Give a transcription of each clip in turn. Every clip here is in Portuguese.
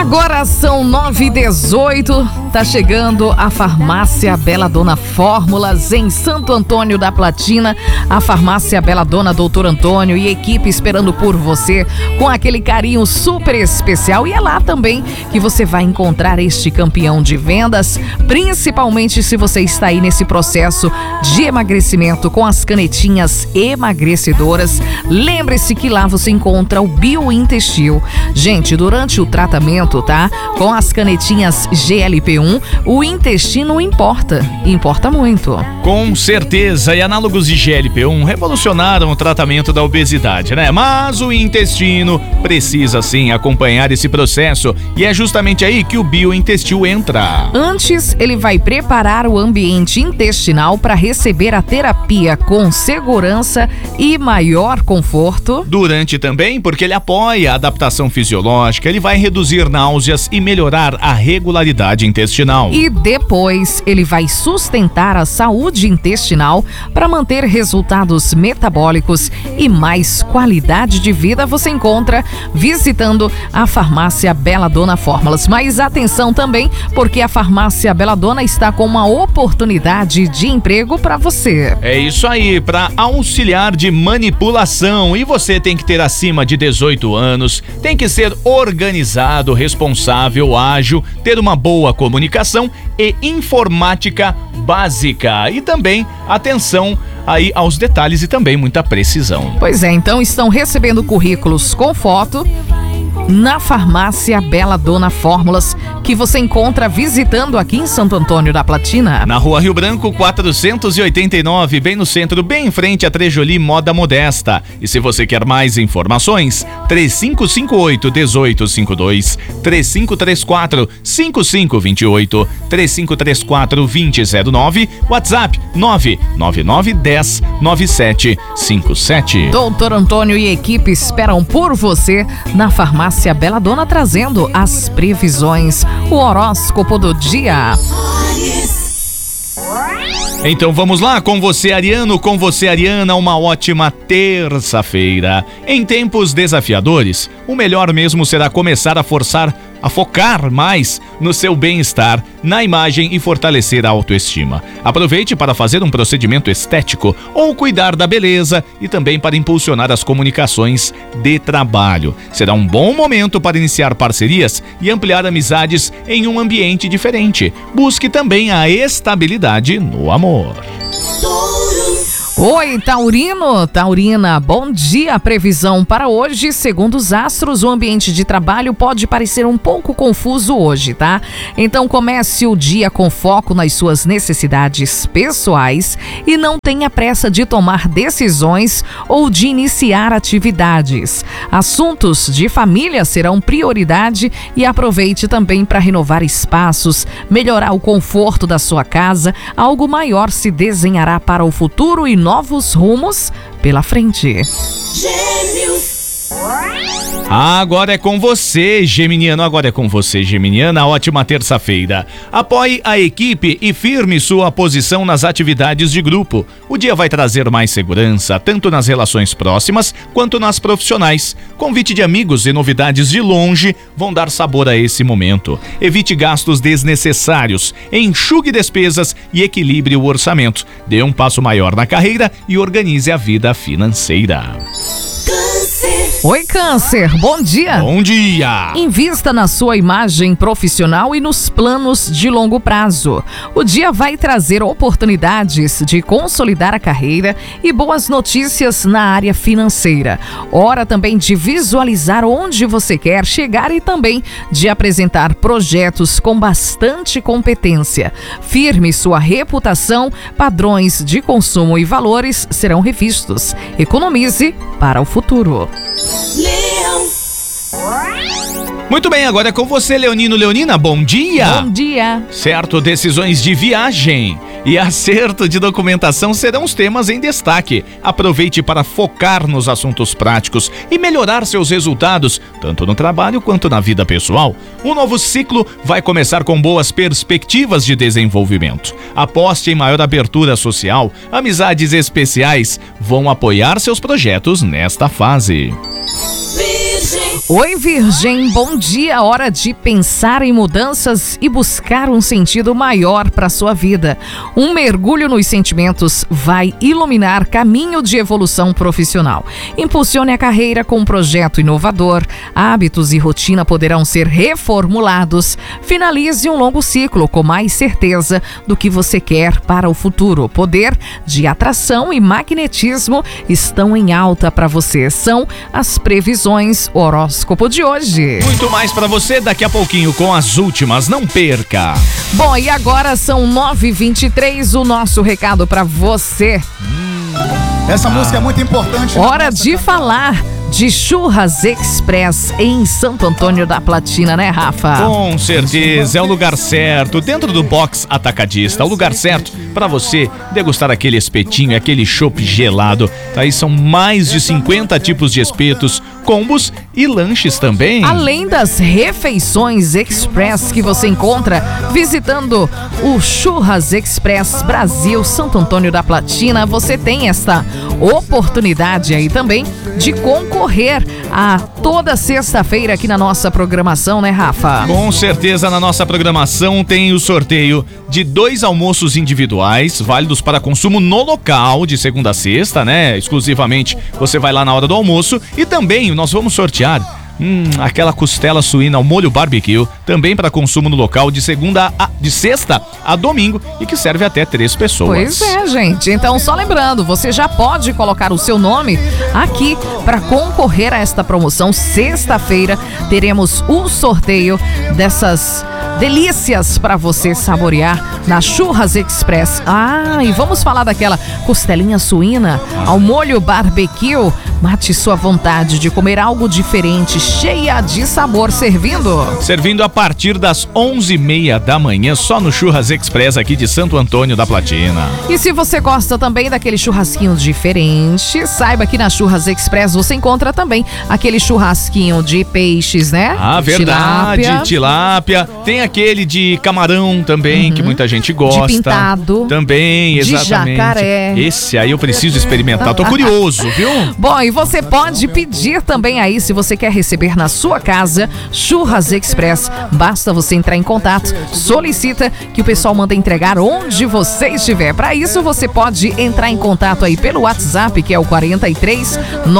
Agora são 9h18, tá chegando a Farmácia Bela Dona Fórmulas em Santo Antônio da Platina. A Farmácia Bela Dona Doutor Antônio e equipe esperando por você com aquele carinho super especial. E é lá também que você vai encontrar este campeão de vendas, principalmente se você está aí nesse processo de emagrecimento com as canetinhas emagrecedoras. Lembre-se que lá você encontra o Biointestil. Gente, durante o tratamento, tá? Com as canetinhas GLP-1, o intestino importa muito. Com certeza, e análogos de GLP-1 revolucionaram o tratamento da obesidade, né? Mas o intestino precisa sim acompanhar esse processo e é justamente aí que o Biointestil entra. Antes, ele vai preparar o ambiente intestinal para receber a terapia com segurança e maior conforto. Durante também, porque ele apoia a adaptação fisiológica, ele vai reduzir náuseas e melhorar a regularidade intestinal. E depois, ele vai sustentar a saúde intestinal para manter resultados metabólicos e mais qualidade de vida. Você encontra visitando a Farmácia Bela Dona Fórmulas. Mas atenção também, porque a Farmácia Bela Dona está com uma oportunidade de emprego para você. É isso aí, para auxiliar de manipulação. E você tem que ter acima de 18 anos, tem que ser organizado, responsável, ágil, ter uma boa comunicação e informática básica. E também atenção aí aos detalhes e também muita precisão. Pois é, então estão recebendo currículos com foto na Farmácia Bela Dona Fórmulas, que você encontra visitando aqui em Santo Antônio da Platina. Na Rua Rio Branco 489, bem no centro, bem em frente a Trejoli Moda Modesta. E se você quer mais informações, 3558-1852, 3534-5528, 3534-2009, WhatsApp 99910-9757. Doutor Antônio e equipe esperam por você na Farmácia Bela Dona, trazendo as previsões, o horóscopo do dia. Então vamos lá, com você, Ariano, com você, Ariana, uma ótima terça-feira. Em tempos desafiadores, o melhor mesmo será começar a focar mais no seu bem-estar, na imagem e fortalecer a autoestima. Aproveite para fazer um procedimento estético ou cuidar da beleza e também para impulsionar as comunicações de trabalho. Será um bom momento para iniciar parcerias e ampliar amizades em um ambiente diferente. Busque também a estabilidade no amor. Oi, Taurino, Taurina, bom dia. Previsão para hoje, segundo os astros, o ambiente de trabalho pode parecer um pouco confuso hoje, tá? Então comece o dia com foco nas suas necessidades pessoais e não tenha pressa de tomar decisões ou de iniciar atividades. Assuntos de família serão prioridade e aproveite também para renovar espaços, melhorar o conforto da sua casa. Algo maior se desenhará para o futuro e novos rumos pela frente. Gêmeos. Agora é com você, geminiano, agora é com você, geminiana, ótima terça-feira. Apoie a equipe e firme sua posição nas atividades de grupo. O dia vai trazer mais segurança, tanto nas relações próximas quanto nas profissionais. Convite de amigos e novidades de longe vão dar sabor a esse momento. Evite gastos desnecessários, enxugue despesas e equilibre o orçamento. Dê um passo maior na carreira e organize a vida financeira. Oi, Câncer, bom dia. Bom dia. Invista na sua imagem profissional e nos planos de longo prazo. O dia vai trazer oportunidades de consolidar a carreira e boas notícias na área financeira. Hora também de visualizar onde você quer chegar e também de apresentar projetos com bastante competência. Firme sua reputação, padrões de consumo e valores serão revistos. Economize para o futuro. Leão. Muito bem, agora é com você, Leonino, Leonina, bom dia. Bom dia. Certo, decisões de viagem e acerto de documentação serão os temas em destaque. Aproveite para focar nos assuntos práticos e melhorar seus resultados, tanto no trabalho quanto na vida pessoal. Um novo ciclo vai começar com boas perspectivas de desenvolvimento. Aposte em maior abertura social, amizades especiais vão apoiar seus projetos nesta fase. Virgem. Oi, Virgem, bom dia. Hora de pensar em mudanças e buscar um sentido maior para sua vida. Um mergulho nos sentimentos vai iluminar caminho de evolução profissional. Impulsione a carreira com um projeto inovador. Hábitos e rotina poderão ser reformulados. Finalize um longo ciclo com mais certeza do que você quer para o futuro. Poder de atração e magnetismo estão em alta para você. São as previsões horóscopo de hoje. Muito mais pra você daqui a pouquinho com as últimas, não perca. Bom, e agora são 9h23, o nosso recado pra você. Essa música é muito importante. Hora de falar de Churras Express em Santo Antônio da Platina, né, Rafa? Com certeza, é o lugar certo, dentro do box atacadista, o lugar certo para você degustar aquele espetinho, aquele chopp gelado. Aí são mais de 50 tipos de espetos, combos e lanches também. Além das refeições express que você encontra visitando o Churras Express Brasil Santo Antônio da Platina, você tem esta oportunidade aí também de concorrer a toda sexta-feira aqui na nossa programação, né, Rafa? Com certeza, na nossa programação tem o sorteio de 2 almoços individuais, válidos para consumo no local, de segunda a sexta, né? Exclusivamente você vai lá na hora do almoço. E também nós vamos sortear aquela costela suína ao molho barbecue, também para consumo no local de sexta a domingo e que serve até 3 pessoas. Pois é, gente. Então, só lembrando, você já pode colocar o seu nome aqui para concorrer a esta promoção. Sexta-feira teremos o sorteio dessas delícias para você saborear na Churras Express. E vamos falar daquela costelinha suína ao molho barbecue. Mate sua vontade de comer algo diferente, cheia de sabor, servindo a partir das 11h30 da manhã, só no Churras Express aqui de Santo Antônio da Platina. E se você gosta também daquele churrasquinho diferente, saiba que na Churras Express você encontra também aquele churrasquinho de peixes, né? Verdade, tilápia. Tem aquele de camarão também, que muita gente gosta. De pintado. Também, exatamente. De jacaré. Esse aí eu preciso experimentar, tô curioso, viu? Bom, e você pode pedir também aí, se você quer receber na sua casa, Churras Express. Basta você entrar em contato, solicita que o pessoal manda entregar onde você estiver. Para isso, você pode entrar em contato aí pelo WhatsApp, que é o 43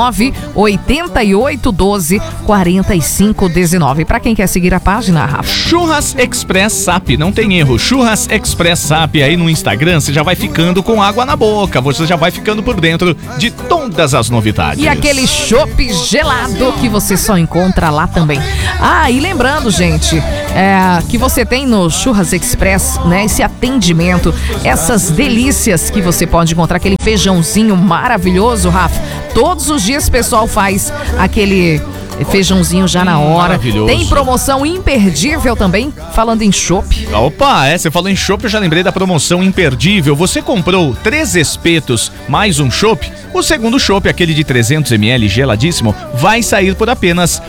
988 12 45 19. Para quem quer seguir a página, Rafa. Churras Express SAP, não tem erro. Churras Express SAP aí no Instagram, você já vai ficando com água na boca, você já vai ficando por dentro de todas as novidades. E aquele chopp gelado que você só encontra lá também. E lembrando, gente, que você tem no Churras Express, né, esse atendimento, essas delícias que você pode encontrar, aquele feijãozinho maravilhoso, Rafa. Todos os dias o pessoal faz aquele feijãozinho já na hora. Tem promoção imperdível também, falando em chopp. Opa, você falou em chopp, eu já lembrei da promoção imperdível. Você comprou 3 espetos mais um chopp, o segundo chopp, aquele de 300 ml geladíssimo, vai sair por apenas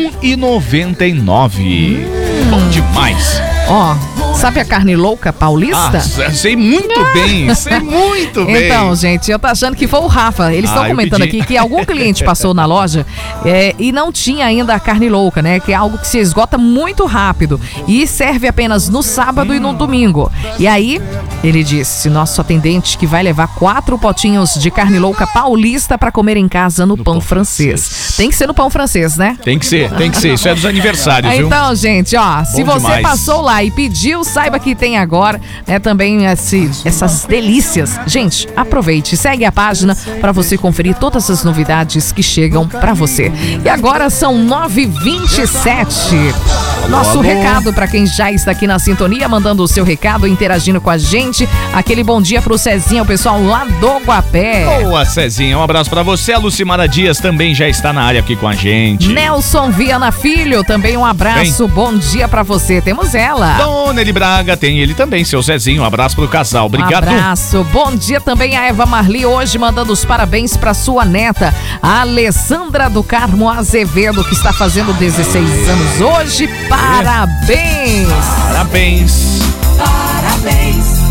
R$1,99. Bom demais. Sabe a carne louca paulista? Sei muito bem. Então, gente, eu tô achando que foi o Rafa. Eles estão comentando aqui que algum cliente passou na loja e não tinha ainda a carne louca, né? Que é algo que se esgota muito rápido e serve apenas no sábado e no domingo. E aí, ele disse, nosso atendente, que vai levar 4 potinhos de carne louca paulista pra comer em casa no pão francês. Tem que ser no pão francês, né? Tem que ser. Isso é dos aniversários, viu? Então, gente, se você passou lá e pediu, saiba que tem agora, né, também essas delícias. Gente, aproveite, segue a página para você conferir todas as novidades que chegam para você. E agora são 9h27. Nosso recado para quem já está aqui na sintonia, mandando o seu recado, interagindo com a gente. Aquele bom dia pro Cezinha, o pessoal lá do Guapé. Boa, Cezinha, um abraço para você. A Lucimara Dias também já está na área aqui com a gente. Nelson Viana Filho, também um abraço. Bom dia para você. Temos ela. Dona Eli Braga, tem ele também, seu Zezinho. Um abraço pro casal. Obrigado. Um abraço. Bom dia também a Eva Marli, hoje mandando os parabéns para sua neta, a Alessandra do Carmo Azevedo, que está fazendo 16 anos hoje. Parabéns! Parabéns! Parabéns!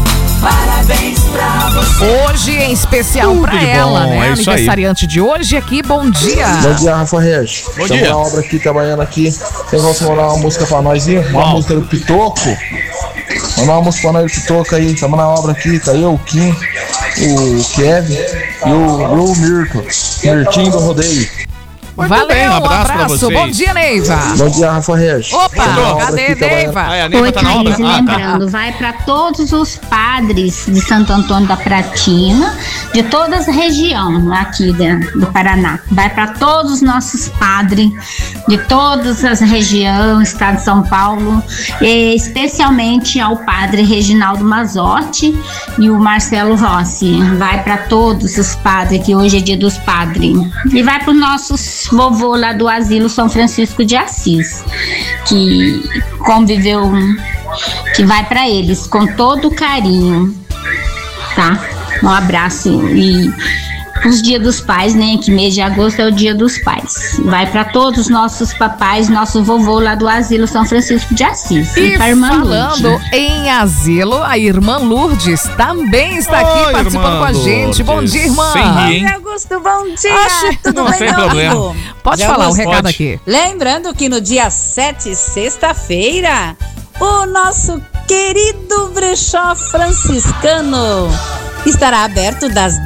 Parabéns pra você. Hoje em especial Tudo pra de ela, bom, né? é isso aí. Aniversariante de hoje aqui, bom dia. Bom dia, Rafa Regis. Bom Estamos dia. na obra aqui, trabalhando aqui. Tem como você mandar uma música pra nós aí? Uma música do Pitoco? Mandar uma música pra nós do Pitoco aí. Estamos na obra aqui, tá eu, o Kim, o Kevin e o Mirtinho do Rodeio. Muito Valeu, bem, um abraço pra vocês. Bom dia, Neiva. Bom dia, Rafa Regis. Opa, Estamos na obra cadê aqui, trabalhando. Neiva? A Neiva Oi, tá na obra? Thaís, lembrando, vai para todos os padres de Santo Antônio da Pratina, de toda a região aqui do Paraná. Vai para todos os nossos padres de todas as regiões, estado de São Paulo, e especialmente ao padre Reginaldo Mazotti e o Marcelo Rossi. Vai para todos os padres, que hoje é dia dos padres. E vai para os nossos vovô lá do Asilo São Francisco de Assis, que conviveu, que vai para eles com todo carinho, tá? Um abraço. E os Dia dos Pais, né? Que mês de agosto é o Dia dos Pais. Vai para todos os nossos papais, nosso vovô lá do Asilo São Francisco de Assis. E pra irmã falando Lourdes. em asilo, a irmã Lourdes também está aqui Oi, participando irmã com a gente. Bom Lourdes. dia, irmã. Sem rir, hein? Augusto, bom dia! Oxe, Tudo não, bem, sem meu problema. amigo? Pode Já falar o gostou? recado Pode. aqui. Lembrando que no dia 7, sexta-feira, o nosso querido brechó franciscano estará aberto das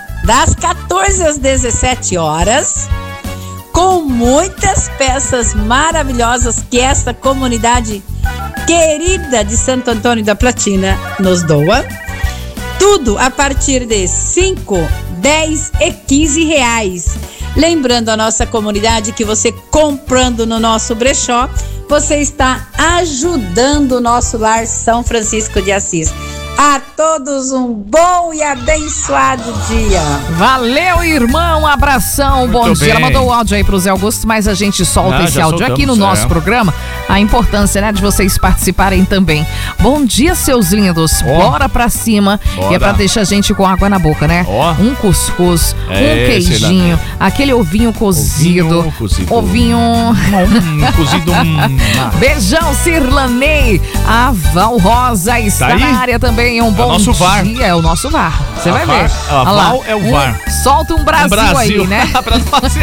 14 às 17 horas, com muitas peças maravilhosas que essa comunidade querida de Santo Antônio da Platina nos doa. Tudo a partir de 5, 10 e 15 reais. Lembrando a nossa comunidade que você comprando no nosso brechó, você está ajudando o nosso lar São Francisco de Assis. A todos um bom e abençoado dia. Valeu, irmão. Um abração. Muito Bom dia. bem. Ela mandou o áudio aí pro Zé Augusto, mas a gente solta Ah, esse já áudio aqui no soltamos, nosso é. programa. A importância, né, de vocês participarem também. Bom dia, seus lindos. Ó. Bora pra cima. Bora. E é pra deixar a gente com água na boca, né? Ó. Um cuscuz, um Esse, queijinho, Dani. aquele ovinho cozido. Ovinho cozido. Ovinho. Cozido. Beijão, Cirlanei. A Val Rosa está Tá aí? na área também. Um bom nosso dia. VAR. É o nosso VAR. Você A vai VAR. ver. A Olha lá. Val é o VAR. Solta um Brasil, aí, né? Pra fazer.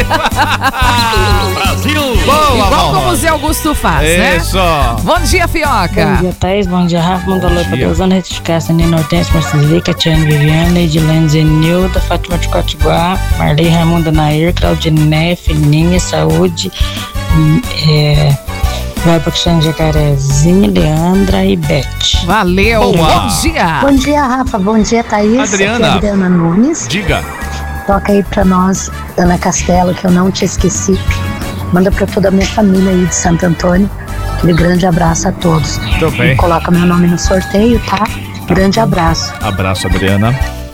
Brasil! Boa, Igual Val como o Rosa. Zé Augusto faz, né? Isso. Bom dia, Fioca. Bom dia, Thaís. Bom dia, Rafa. Manda alô pra dia. Deusana, Retificação, Nina Hortência, Marceli, Catiane Viviane, Edilene Zenilda, Fátima de Cotiguá, Marley Raimunda Nair, Claudiné, Fininha, Saúde, vai pra Cristiane Jacarezinho, Leandra e Beth. Valeu. Boa. Bom dia. Bom dia, Rafa. Bom dia, Thaís. Adriana. Aqui é Adriana Nunes. Diga. Toca aí pra nós, Ana Castelo, que eu não te esqueci. Manda pra toda a minha família aí de Santo Antônio. Aquele grande abraço a todos. Muito bem. Coloca meu nome no sorteio, tá? Grande abraço. Abraço, Adriana.